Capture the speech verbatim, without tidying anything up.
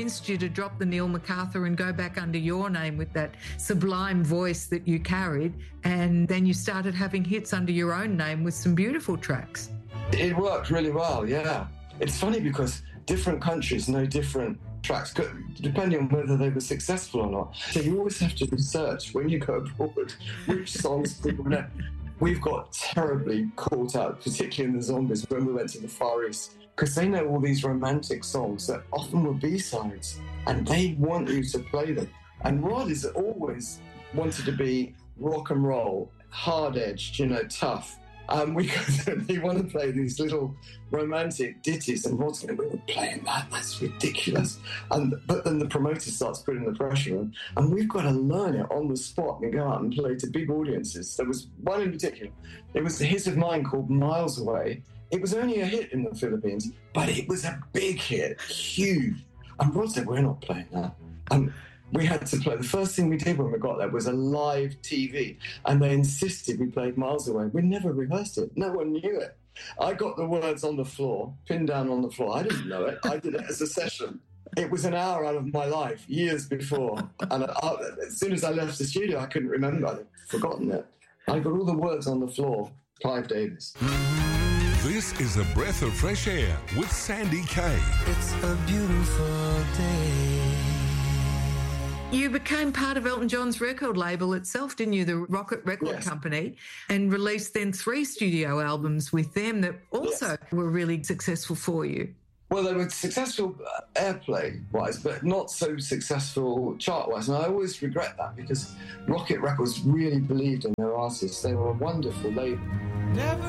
convinced you to drop the Neil MacArthur and go back under your name with that sublime voice that you carried, and then you started having hits under your own name with some beautiful tracks. It worked really well, yeah. It's funny because different countries know different tracks, depending on whether they were successful or not. So you always have to research when you go abroad which songs people know. We've got terribly caught up, particularly in the Zombies, when we went to the Far East, because they know all these romantic songs that often were B-sides, and they want you to play them. And Rod has always wanted to be rock and roll, hard-edged, you know, tough. Um, we they want to play these little romantic ditties, and Rod's going, we were playing that, that's ridiculous. And But then the promoter starts putting the pressure on, and we've got to learn it on the spot and go out and play to big audiences. There was one in particular. It was a hit of mine called Miles Away. It was only a hit in the Philippines, but it was a big hit, huge. And Rod said, we're not playing that. And we had to play. The first thing we did when we got there was a live T V, and they insisted we played Miles Away. We never rehearsed it. No one knew it. I got the words on the floor, pinned down on the floor. I didn't know it. I did it as a session. It was an hour out of my life, years before. And I, I, as soon as I left the studio, I couldn't remember. I'd forgotten it. I got all the words on the floor. Clive Davis. This is a breath of fresh air with Sandy Kaye. It's a beautiful day. You became part of Elton John's record label itself, didn't you? The Rocket Record Yes. Company, and released then three studio albums with them that also Yes. were really successful for you. Well, they were successful uh, airplay-wise, but not so successful chart-wise. And I always regret that because Rocket Records really believed in their artists. They were a wonderful label. Never